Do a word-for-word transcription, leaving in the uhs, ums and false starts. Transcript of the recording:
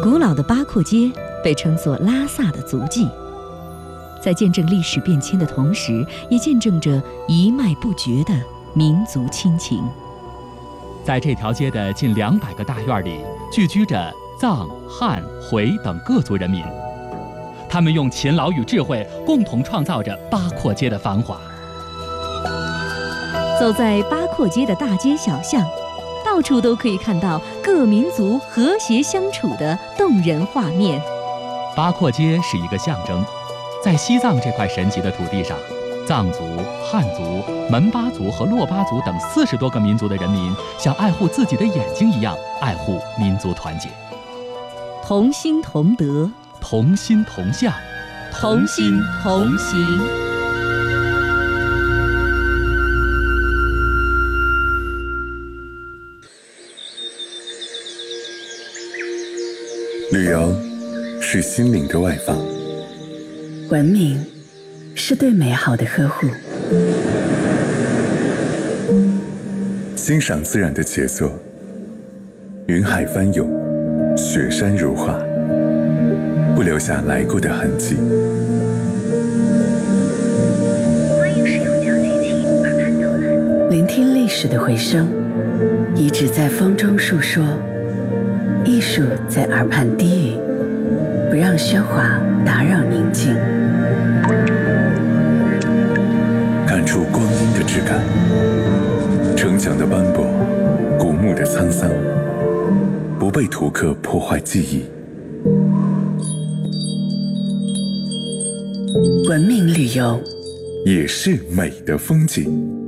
古老的八廓街被称作拉萨的足迹，在见证历史变迁的同时，也见证着一脉不绝的民族亲情。 在这条街的近两百个大院里，聚居着藏、汉、回等各族人民，他们用勤劳与智慧，共同创造着八廓街的繁华。 走在八廓街的大街小巷，到处都可以看到各民族和谐相处的动人画面。 八廓街是一个象征，在西藏这块神奇的土地上，藏族、汉族、门巴族和珞巴族等四十多个民族的人民，像爱护自己的眼睛一样爱护民族团结。 同心同德， 同心同向， 同心同行。 旅游是心灵的外放， 文明是对美好的呵护， 欣赏自然的杰作，云海翻涌，雪山如画，不留下来过的痕迹。 欢迎使用小机器耳畔导览，聆听历史的回声，遗址在风中述说，艺术在耳畔低语，不让喧哗打扰宁静。 感触光阴的质感，城墙的斑驳，古墓的沧桑，不被图刻破坏记忆。 文明旅游也是美的风景。